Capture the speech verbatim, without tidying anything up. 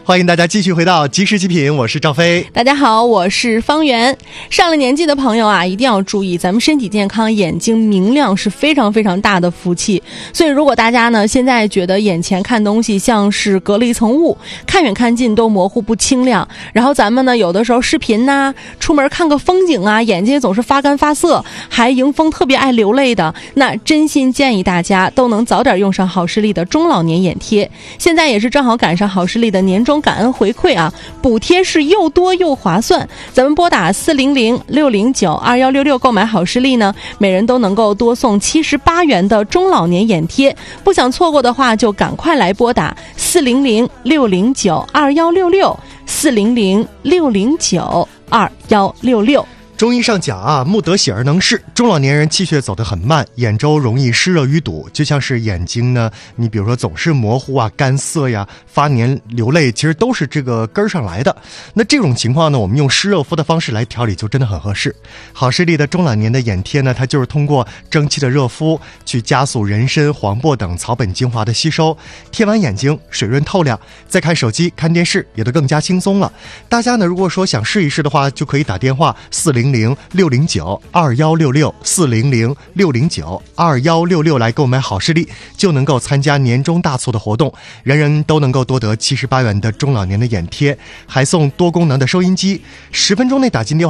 欢迎大家继续回到即时极品，我是赵飞。 大家好，我是方圆。上了年纪的朋友啊，一定要注意，咱们身体健康，眼睛明亮是非常非常大的福气。所以如果大家呢现在觉得眼前看东西像是隔了一层雾，看远看近都模糊不清亮，然后咱们呢有的时候视频呐、啊，出门看个风景啊，眼睛总是发干发涩，还迎风特别爱流泪的，那真心建议大家都能早点用上好视力的中老年眼贴。现在也是正好赶上好视力的年终感恩回馈啊，补贴是又多又划算。咱们拨打四零零六零九二幺六六购买好视力呢，每人都能够多送七十八元的中老年眼贴。不想错过的话，就赶快来拨打四零零六零九二幺六六四零零六零九二幺六六。 中医上讲啊，木得喜而能视，中老年人气血走得很慢，眼周容易湿热淤堵，就像是眼睛呢，你比如说总是模糊啊、干涩呀、发黏、流泪，其实都是这个根儿上来的。那这种情况呢，我们用湿热敷的方式来调理就真的很合适。好视力的中老年的眼贴呢，它就是通过蒸汽的热敷去加速人参、黄柏等草本精华的吸收，贴完眼睛水润透亮，再看手机、看电视也都更加轻松了。大家呢，如果说想试一试的话，就可以打电话四零零六零九二幺六六四零零六零九二幺六六来购买好视力，就能够参加年终大促的活动，人人都能够多得七十八元的中老年的眼贴，还送多功能的收音机，十分钟内打进电话